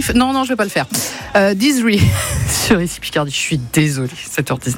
Riff. Non, je vais pas le faire. Dizri sur ici Picardie. Je suis désolée. 7h19.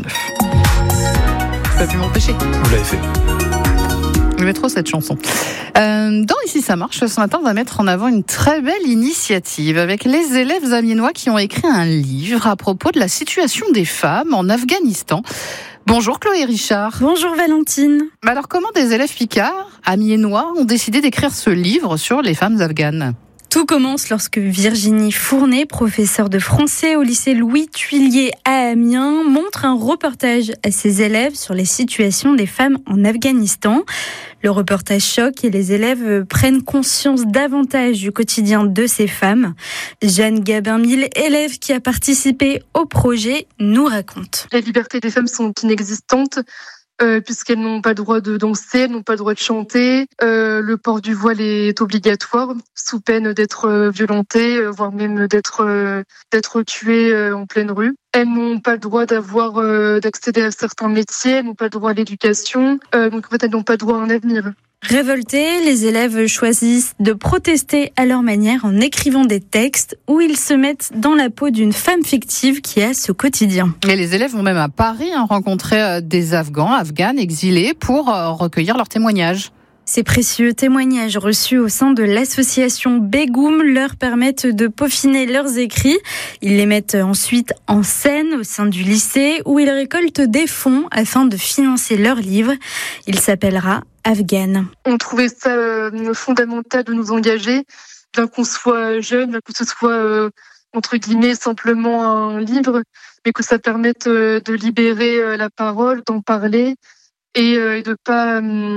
Je peux plus m'empêcher. Vous l'avez fait. J'aimais trop cette chanson. Dans Ici ça marche, ce matin, on va mettre en avant une très belle initiative avec les élèves amiénois qui ont écrit un livre à propos de la situation des femmes en Afghanistan. Bonjour Chloé Richard. Bonjour Valentine. Alors comment des élèves picards, amiénois, ont décidé d'écrire ce livre sur les femmes afghanes ? Tout commence lorsque Virginie Fournet, professeure de français au lycée Louis Thuillier à Amiens, montre un reportage à ses élèves sur les situations des femmes en Afghanistan. Le reportage choque et les élèves prennent conscience davantage du quotidien de ces femmes. Jeanne Gabin-Mille, élève qui a participé au projet, nous raconte. Les libertés des femmes sont inexistantes. Puisqu'elles n'ont pas le droit de danser, elles n'ont pas le droit de chanter. Le port du voile est obligatoire, sous peine d'être violentées, voire même d'être tuées en pleine rue. Elles n'ont pas le droit d'accéder à certains métiers, elles n'ont pas le droit à l'éducation, donc en fait elles n'ont pas le droit à un avenir. Révoltés, les élèves choisissent de protester à leur manière en écrivant des textes où ils se mettent dans la peau d'une femme fictive qui a ce quotidien. Et les élèves vont même à Paris rencontrer des Afghanes exilés pour recueillir leurs témoignages. Ces précieux témoignages reçus au sein de l'association Begoum leur permettent de peaufiner leurs écrits. Ils les mettent ensuite en scène au sein du lycée où ils récoltent des fonds afin de financer leur livre. Il s'appellera Afghane. On trouvait ça fondamental de nous engager, bien qu'on soit jeune, bien que ce soit entre guillemets simplement un livre, mais que ça permette de libérer la parole, d'en parler et de pas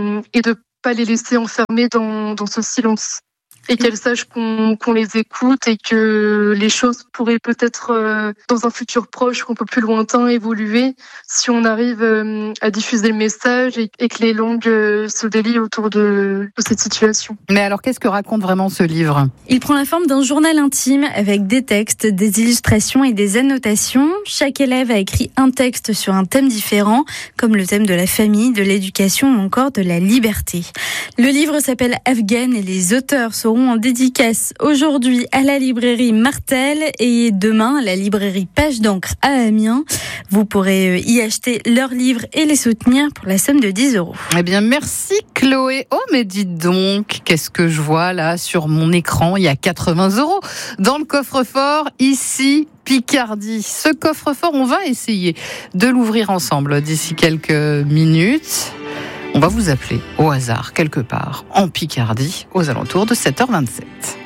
les laisser enfermer dans ce silence. Et qu'elles sachent qu'on les écoute et que les choses pourraient peut-être, dans un futur proche ou un peu plus lointain, évoluer si on arrive à diffuser le message et que les langues se délient autour de cette situation. Mais alors, qu'est-ce que raconte vraiment ce livre ? Il prend la forme d'un journal intime avec des textes, des illustrations et des annotations. Chaque élève a écrit un texte sur un thème différent, comme le thème de la famille, de l'éducation ou encore de la liberté. Le livre s'appelle Afghane et les auteurs seront en dédicace aujourd'hui à la librairie Martel et demain à la librairie Page d'encre à Amiens. Vous pourrez y acheter leurs livres et les soutenir pour la somme de 10 €. Eh bien, merci Chloé. Oh, mais dites donc, qu'est-ce que je vois là sur mon écran ? Il y a 80 € dans le coffre-fort, ici, Picardie. Ce coffre-fort, on va essayer de l'ouvrir ensemble d'ici quelques minutes. On va vous appeler au hasard quelque part en Picardie aux alentours de 7h27.